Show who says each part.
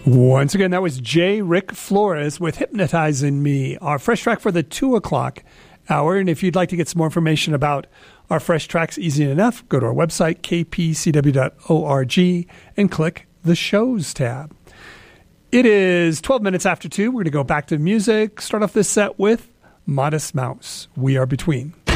Speaker 1: Once again, that was J. Rick Flores with Hypnotizing Me, our Fresh Track for the 2 o'clock hour. And if you'd like to get some more information about our Fresh Tracks, easy enough, go to our website, kpcw.org, and click the Shows tab. It is 12 minutes after 2. We're going to go back to music, start off this set with Modest Mouse, We Are Between.